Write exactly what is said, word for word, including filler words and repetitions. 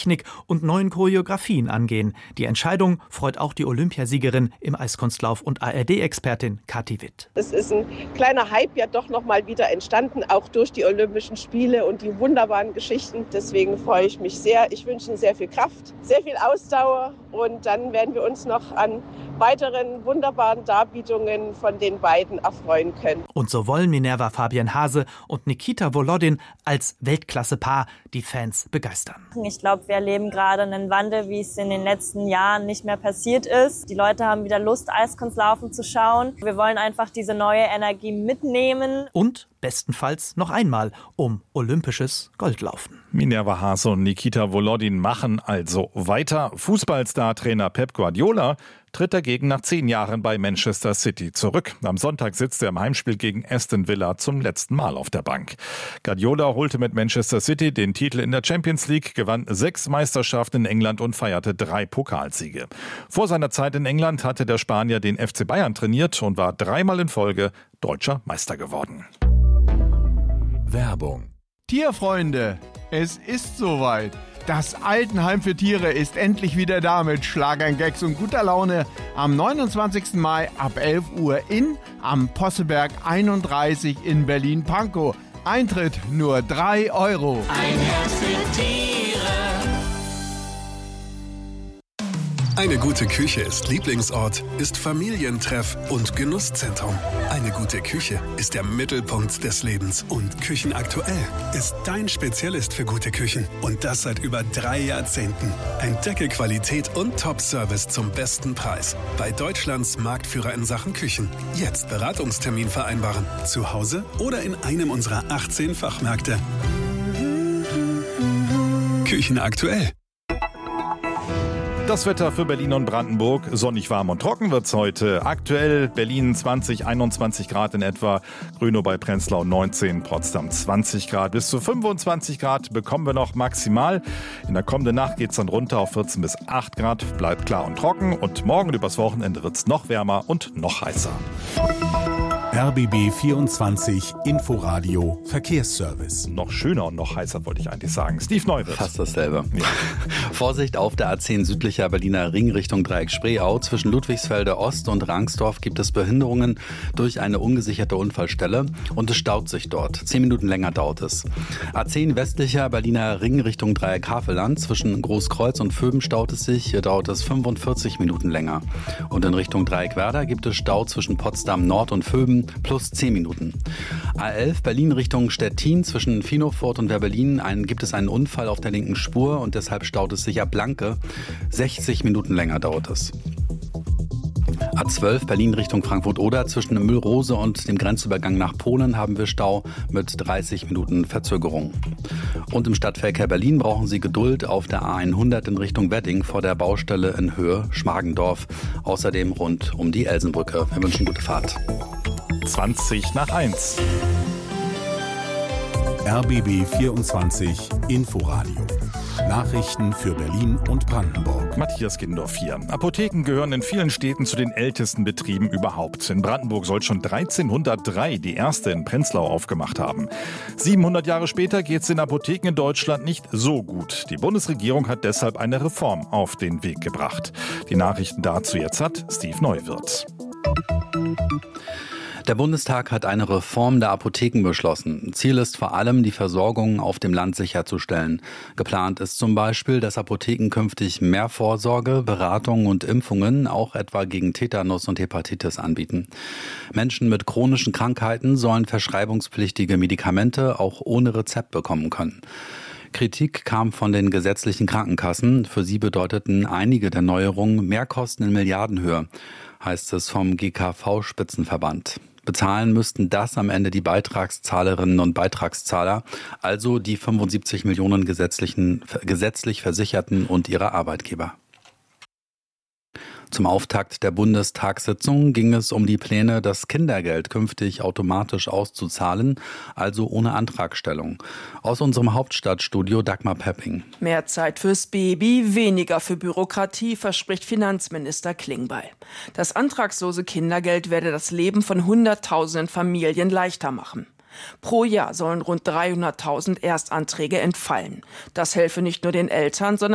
Technik und neuen Choreografien angehen. Die Entscheidung freut auch die Olympiasiegerin im Eiskunstlauf und A R D-Expertin Kathi Witt. Es ist ein kleiner Hype ja doch noch mal wieder entstanden, auch durch die Olympischen Spiele und die wunderbaren Geschichten. Deswegen freue ich mich sehr. Ich wünsche Ihnen sehr viel Kraft, sehr viel Ausdauer und dann werden wir uns noch an weiteren wunderbaren Darbietungen von den beiden erfreuen können. Und so wollen Minerva Fabian Hase und Nikita Volodin als Weltklasse-Paar die Fans begeistern. Ich glaube, wir erleben gerade einen Wandel, wie es in den letzten Jahren nicht mehr passiert ist. Die Leute haben wieder Lust, Eiskunstlaufen zu schauen. Wir wollen einfach diese neue Energie mitnehmen. Und bestenfalls noch einmal um olympisches Gold laufen. Minerva Hase und Nikita Volodin machen also weiter. Fußballstar-Trainer Pep Guardiola tritt dagegen nach zehn Jahren bei Manchester City zurück. Am Sonntag sitzt er im Heimspiel gegen Aston Villa zum letzten Mal auf der Bank. Guardiola holte mit Manchester City den Titel in der Champions League, gewann sechs Meisterschaften in England und feierte drei Pokalsiege. Vor seiner Zeit in England hatte der Spanier den F C Bayern trainiert und war dreimal in Folge deutscher Meister geworden. Werbung. Tierfreunde, es ist soweit. Das Altenheim für Tiere ist endlich wieder da mit Schlagern, Gags und guter Laune am neunundzwanzigsten Mai ab elf Uhr in am Posselberg einunddreißig in Berlin-Pankow. Eintritt nur drei Euro. Ein Herz für Tiere. Eine gute Küche ist Lieblingsort, ist Familientreff und Genusszentrum. Eine gute Küche ist der Mittelpunkt des Lebens und Küchenaktuell ist dein Spezialist für gute Küchen. Und das seit über drei Jahrzehnten. Entdecke Qualität und Top-Service zum besten Preis. Bei Deutschlands Marktführer in Sachen Küchen. Jetzt Beratungstermin vereinbaren. Zu Hause oder in einem unserer achtzehn Fachmärkte. Küchenaktuell. Das Wetter für Berlin und Brandenburg. Sonnig, warm und trocken wird's heute. Aktuell Berlin zwanzig, einundzwanzig Grad in etwa. Grünow bei Prenzlau neunzehn, Potsdam zwanzig Grad. Bis zu fünfundzwanzig Grad bekommen wir noch maximal. In der kommenden Nacht geht's dann runter auf vierzehn bis acht Grad. Bleibt klar und trocken. Und morgen übers Wochenende wird's noch wärmer und noch heißer. R B B vierundzwanzig Inforadio Verkehrsservice. Noch schöner und noch heißer, wollte ich eigentlich sagen. Steve Neuwirth. Fast dasselbe. Ja. Vorsicht auf der A zehn südlicher Berliner Ring Richtung Dreieck Spreeau. Zwischen Ludwigsfelde Ost und Rangsdorf gibt es Behinderungen durch eine ungesicherte Unfallstelle und es staut sich dort. Zehn Minuten länger dauert es. A zehn westlicher Berliner Ring Richtung Dreieck Havelland. Zwischen Großkreuz und Vöben staut es sich. Hier dauert es fünfundvierzig Minuten länger. Und in Richtung Dreieck Werder gibt es Stau zwischen Potsdam Nord und Vöben plus zehn Minuten. A elf Berlin Richtung Stettin zwischen Finofurt und Werberlin ein, gibt es einen Unfall auf der linken Spur und deshalb staut es sich ab Blanke. sechzig Minuten länger dauert es. A zwölf Berlin Richtung Frankfurt-Oder zwischen Müllrose und dem Grenzübergang nach Polen haben wir Stau mit dreißig Minuten Verzögerung. Und im Stadtverkehr Berlin brauchen Sie Geduld auf der A hundert in Richtung Wedding vor der Baustelle in Höhe Schmargendorf. Außerdem rund um die Elsenbrücke. Wir wünschen gute Fahrt. zwanzig nach eins. R B B vierundzwanzig Inforadio. Nachrichten für Berlin und Brandenburg. Matthias Gindorf hier. Apotheken gehören in vielen Städten zu den ältesten Betrieben überhaupt. In Brandenburg soll schon dreizehnhundertdrei die erste in Prenzlau aufgemacht haben. siebenhundert Jahre später geht es den Apotheken in Deutschland nicht so gut. Die Bundesregierung hat deshalb eine Reform auf den Weg gebracht. Die Nachrichten dazu jetzt hat Steve Neuwirth. Der Bundestag hat eine Reform der Apotheken beschlossen. Ziel ist vor allem, die Versorgung auf dem Land sicherzustellen. Geplant ist zum Beispiel, dass Apotheken künftig mehr Vorsorge, Beratung und Impfungen, auch etwa gegen Tetanus und Hepatitis, anbieten. Menschen mit chronischen Krankheiten sollen verschreibungspflichtige Medikamente auch ohne Rezept bekommen können. Kritik kam von den gesetzlichen Krankenkassen. Für sie bedeuteten einige der Neuerungen Mehrkosten in Milliardenhöhe, heißt es vom G K V-Spitzenverband. Bezahlen müssten das am Ende die Beitragszahlerinnen und Beitragszahler, also die fünfundsiebzig Millionen gesetzlichen, gesetzlich Versicherten und ihre Arbeitgeber. Zum Auftakt der Bundestagssitzung ging es um die Pläne, das Kindergeld künftig automatisch auszuzahlen, also ohne Antragstellung. Aus unserem Hauptstadtstudio Dagmar Pepping. Mehr Zeit fürs Baby, weniger für Bürokratie, verspricht Finanzminister Klingbeil. Das antragslose Kindergeld werde das Leben von Hunderttausenden Familien leichter machen. Pro Jahr sollen rund dreihunderttausend Erstanträge entfallen. Das helfe nicht nur den Eltern, sondern